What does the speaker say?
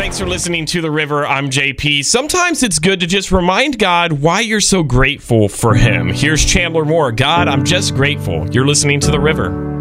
Thanks for listening to The River. I'm JP. Sometimes it's good to just remind God why you're so grateful for Him. Here's Chandler Moore. God, I'm just grateful. You're listening to The River.